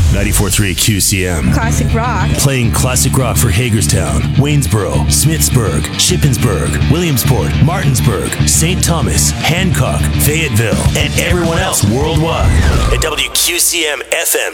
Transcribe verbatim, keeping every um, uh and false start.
ninety-four point three Q C M. Classic rock. Playing classic rock for Hagerstown, Waynesboro, Smithsburg, Shippensburg, Williamsport, Martinsburg, Saint Thomas, Hancock, Fayetteville, and everyone else worldwide at W Q C M F M